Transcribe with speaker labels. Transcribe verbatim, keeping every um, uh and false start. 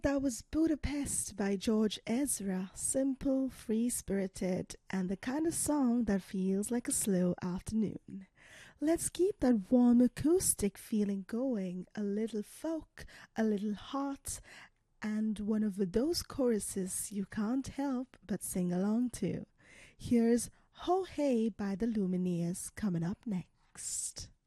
Speaker 1: That was Budapest by George Ezra. Simple, free spirited, and the kind of song that feels like a slow afternoon. Let's keep that warm acoustic feeling going. A little folk, a little hot, and one of those choruses you can't help but sing along to. Here's Ho Hey by the Lumineers coming up next.